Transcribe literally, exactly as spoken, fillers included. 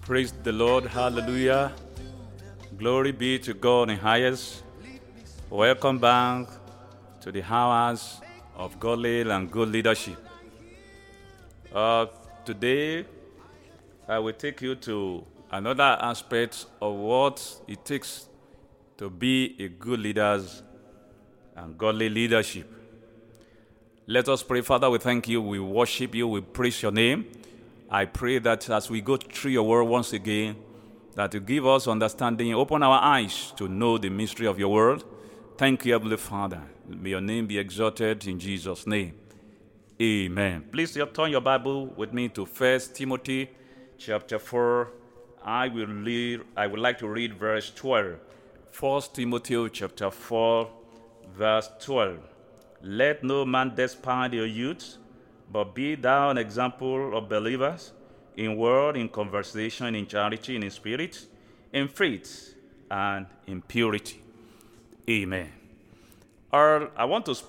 Praise the Lord. Hallelujah. Glory be to God in highest. Welcome back to the hours of godly and good leadership. Uh, today, I will take you to another aspect of what it takes to be a good leader and godly leadership. Let us pray. Father, we thank you, we worship you, we praise your name. I pray that as we go through your word once again, that you give us understanding, open our eyes to know the mystery of your word. Thank you, Heavenly Father. May your name be exalted in Jesus' name. Amen. Please turn your Bible with me to First Timothy chapter four. I will read, I would like to read verse twelve. First Timothy chapter four, verse twelve. Let no man despise your youth, but be thou an example of believers in word, in conversation, in charity, in spirit, in faith, and in purity. Amen. Or I want to